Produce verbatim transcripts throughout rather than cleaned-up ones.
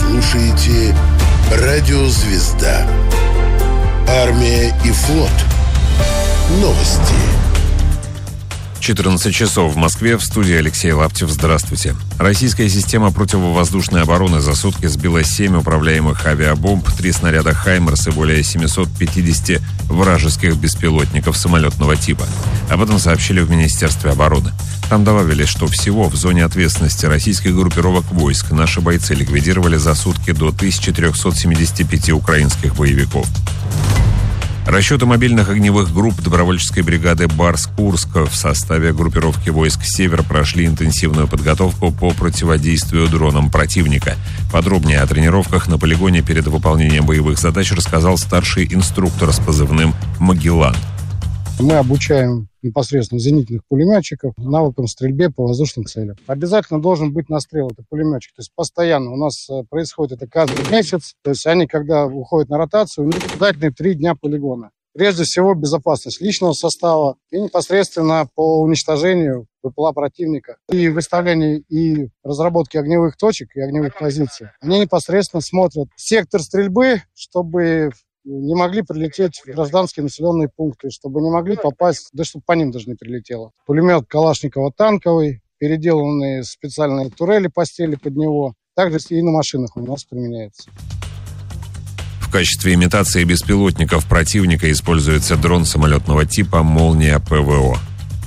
слушаете «Радио Звезда». Армия и флот. Новости. четырнадцать часов в Москве. В студии Алексей Лаптев. Здравствуйте. Российская система противовоздушной обороны за сутки сбила семь управляемых авиабомб, три снаряда «Хаймерс» и более семьсот пятьдесят вражеских беспилотников самолетного типа. Об этом сообщили в Министерстве обороны. Там добавили, что всего в зоне ответственности российских группировок войск наши бойцы ликвидировали за сутки до тысяча триста семьдесят пять украинских боевиков. Расчеты мобильных огневых групп добровольческой бригады «Барс-Курск» в составе группировки войск «Север» прошли интенсивную подготовку по противодействию дронам противника. Подробнее о тренировках на полигоне перед выполнением боевых задач рассказал старший инструктор с позывным «Магеллан». Мы обучаем непосредственно зенитных пулеметчиков навыкам стрельбе по воздушным целям. Обязательно должен быть настрел, это пулеметчик. То есть постоянно у нас происходит это каждый месяц. То есть они, когда уходят на ротацию, у них обязательно три дня полигона. Прежде всего, безопасность личного состава и непосредственно по уничтожению ВПЛА противника. И выставление и разработки огневых точек и огневых позиций. Они непосредственно смотрят сектор стрельбы, чтобы не могли прилететь в гражданские населенные пункты, чтобы не могли попасть, да чтобы по ним даже не прилетело. Пулемет Калашникова танковый, переделанные специальные турели, постели под него. Также и на машинах у нас применяется. В качестве имитации беспилотников противника используется дрон самолетного типа «Молния ПВО».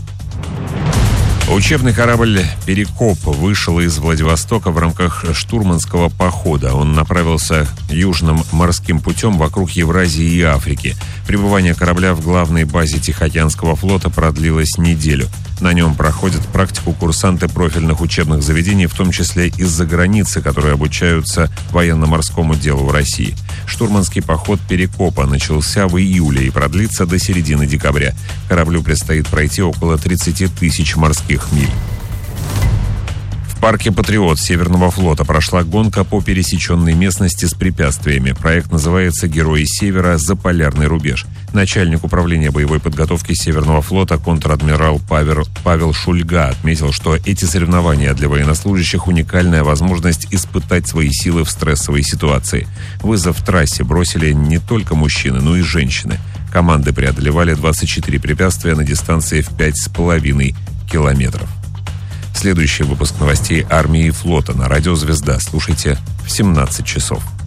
Учебный корабль «Перекоп» вышел из Владивостока в рамках штурманского похода. Он направился южным морским путем вокруг Евразии и Африки. Пребывание корабля в главной базе Тихоокеанского флота продлилось неделю. На нем проходят практику курсанты профильных учебных заведений, в том числе из-за границы, которые обучаются военно-морскому делу в России. Штурманский поход «Перекопа» начался в июле и продлится до середины декабря. Кораблю предстоит пройти около тридцати тысяч морских миль. В парке «Патриот» Северного флота прошла гонка по пересеченной местности с препятствиями. Проект называется «Герои Севера. Заполярный рубеж». Начальник управления боевой подготовки Северного флота контр-адмирал Павел, Павел Шульга отметил, что эти соревнования для военнослужащих уникальная возможность испытать свои силы в стрессовой ситуации. Вызов трассе бросили не только мужчины, но и женщины. Команды преодолевали двадцать четыре препятствия на дистанции в пять с половиной километров. Следующий выпуск новостей армии и флота на радио «Звезда» слушайте в семнадцать часов.